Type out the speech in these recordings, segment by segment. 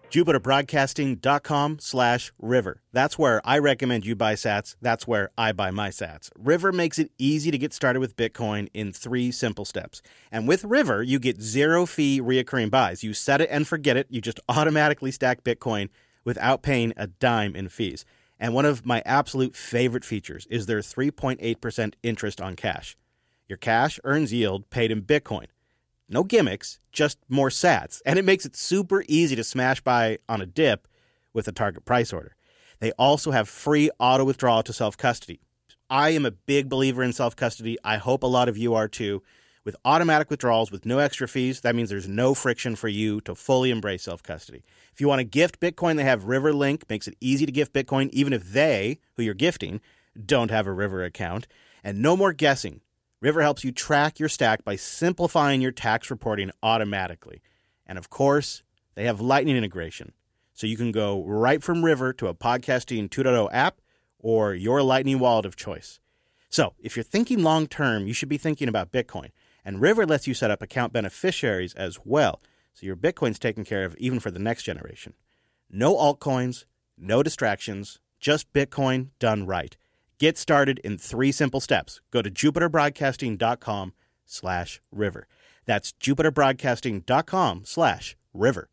JupiterBroadcasting.com/River. That's where I recommend you buy sats. That's where I buy my sats. River makes it easy to get started with Bitcoin in 3 simple steps. And with River, you get 0-fee reoccurring buys. You set it and forget it. You just automatically stack Bitcoin without paying a dime in fees. And one of my absolute favorite features is their 3.8% interest on cash. Your cash earns yield paid in Bitcoin. No gimmicks, just more sats. And it makes it super easy to smash buy on a dip with a target price order. They also have free auto withdrawal to self-custody. I am a big believer in self-custody. I hope a lot of you are too. With automatic withdrawals with no extra fees, that means there's no friction for you to fully embrace self-custody. If you want to gift Bitcoin, they have River Link. Makes it easy to gift Bitcoin, even if they, who you're gifting, don't have a River account. And no more guessing. River helps you track your stack by simplifying your tax reporting automatically. And of course, they have Lightning integration. So you can go right from River to a Podcasting 2.0 app or your Lightning wallet of choice. So if you're thinking long-term, you should be thinking about Bitcoin. And River lets you set up account beneficiaries as well. So your Bitcoin's taken care of even for the next generation. No altcoins, no distractions, just Bitcoin done right. Get started in 3 simple steps. Go to JupiterBroadcasting.com/River. That's JupiterBroadcasting.com/River.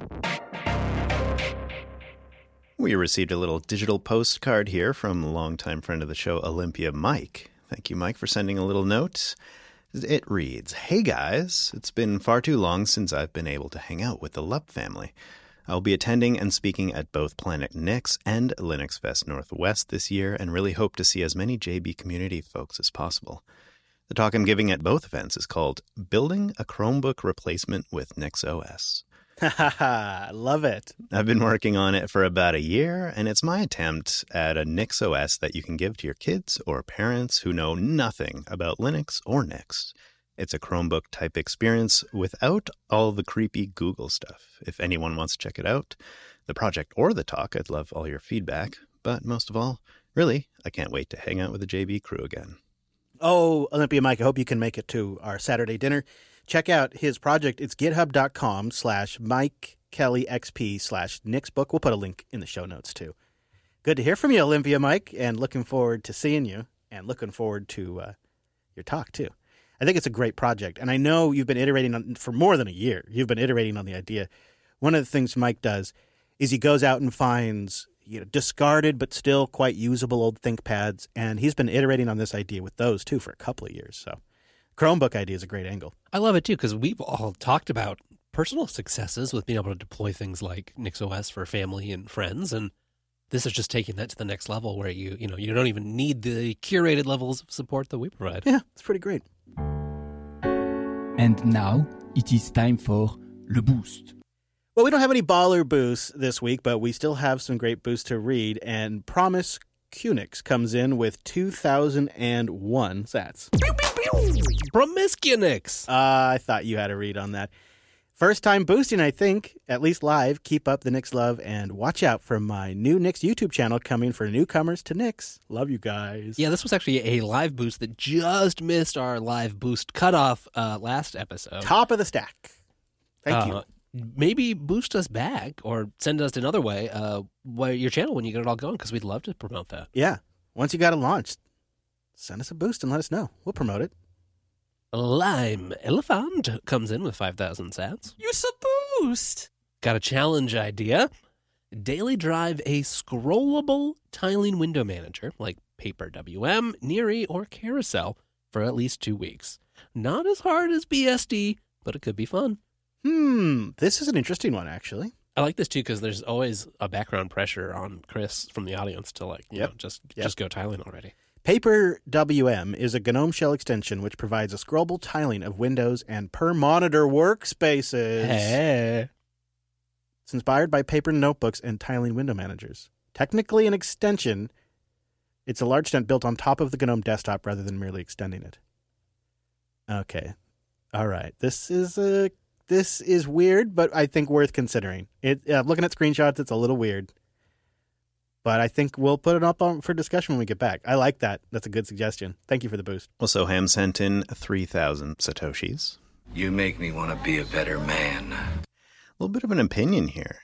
We received a little digital postcard here from a longtime friend of the show, Olympia Mike. Thank you, Mike, for sending a little note. It reads, "Hey guys, it's been far too long since I've been able to hang out with the Lupp family. I'll be attending and speaking at both Planet Nix and Linux Fest Northwest this year and really hope to see as many JB community folks as possible. The talk I'm giving at both events is called Building a Chromebook Replacement with NixOS. I love it. I've been working on it for about a year, and it's my attempt at a NixOS that you can give to your kids or parents who know nothing about Linux or Nix. It's a Chromebook-type experience without all the creepy Google stuff. If anyone wants to check it out, the project or the talk, I'd love all your feedback. But most of all, really, I can't wait to hang out with the JB crew again." Oh, Olympia Mike, I hope you can make it to our Saturday dinner. Check out his project. It's github.com/MikeKellyXP/NixBook. We'll put a link in the show notes, too. Good to hear from you, Olympia Mike, and looking forward to seeing you and looking forward to your talk, too. I think it's a great project, and I know you've been iterating on for more than a year. You've been iterating on the idea. One of the things Mike does is he goes out and finds discarded but still quite usable old ThinkPads, and he's been iterating on this idea with those, too, for a couple of years. So Chromebook idea is a great angle. I love it, too, because we've all talked about personal successes with being able to deploy things like NixOS for family and friends, and this is just taking that to the next level where you don't even need the curated levels of support that we provide. Yeah, it's pretty great. And now it is time for Le Boost. Well, we don't have any baller boosts this week, but we still have some great boosts to read. And Promise Qnix comes in with 2001 sats. Promiscunix. I thought you had a read on that. First time boosting, I think, at least live. Keep up the Nix love and watch out for my new Nix YouTube channel coming for newcomers to Nix. Love you guys. Yeah, this was actually a live boost that just missed our live boost cutoff last episode. Top of the stack. Thank you. Maybe boost us back or send us another way your channel when you get it all going, because we'd love to promote that. Yeah. Once you got it launched, send us a boost and let us know. We'll promote it. Lime Elephant comes in with 5,000 sats. You're so boost. Got a challenge idea. Daily drive a scrollable tiling window manager like Paper WM, Neary, or Carousel for at least 2 weeks. Not as hard as BSD, but it could be fun. This is an interesting one, actually. I like this, too, because there's always a background pressure on Chris from the audience to, just go tiling already. Paper WM is a GNOME shell extension which provides a scrollable tiling of windows and per-monitor workspaces. Hey. It's inspired by paper notebooks and tiling window managers. Technically an extension, it's a large extent built on top of the GNOME desktop rather than merely extending it. Okay. All right. This is weird, but I think worth considering. Looking at screenshots, it's a little weird. But I think we'll put it up for discussion when we get back. I like that. That's a good suggestion. Thank you for the boost. Also, Ham sent in 3,000 Satoshis. You make me want to be a better man. A little bit of an opinion here.